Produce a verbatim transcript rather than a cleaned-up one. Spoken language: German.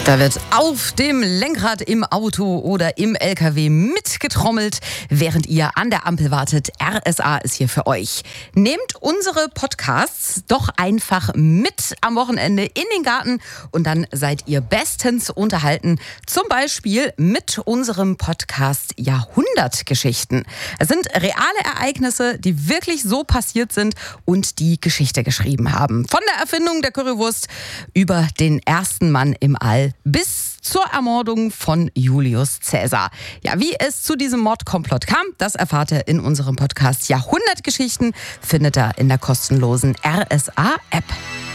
Da wird auf dem Lenkrad im Auto oder im L K W mitgetrommelt, während ihr an der Ampel wartet. R S A ist hier für euch. Nehmt unsere Podcasts doch einfach mit am Wochenende in den Garten und dann seid ihr bestens unterhalten. Zum Beispiel mit unserem Podcast Jahrhundertgeschichten. Es sind reale Ereignisse, die wirklich so passiert sind und die Geschichte geschrieben haben. Von der Erfindung der Currywurst über den ersten Mann im All bis zur Ermordung von Julius Caesar. Ja, wie es zu diesem Mordkomplott kam, das erfahrt ihr in unserem Podcast Jahrhundertgeschichten, findet ihr in der kostenlosen R S A-App.